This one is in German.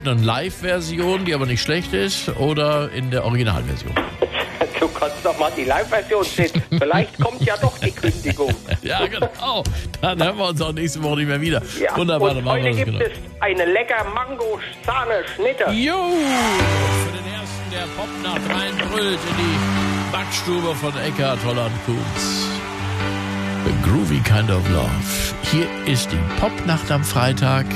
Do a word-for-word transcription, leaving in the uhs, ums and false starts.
Eine Live-Version, die aber nicht schlecht ist, oder in der Originalversion? Du kannst doch mal die Live-Version sehen. Vielleicht kommt ja doch die Kündigung. Ja, genau. Dann hören wir uns auch nächste Woche nicht mehr wieder. Ja. Wunderbar, Und dann machen heute wir das gibt genau. es eine lecker Mango-Sahne-Schnitte. Jo! Für den ersten, der Popnacht reinbrüllt in die Backstube von Eckhard Holland-Kunz. A Groovy Kind of Love. Hier ist die Popnacht am Freitag.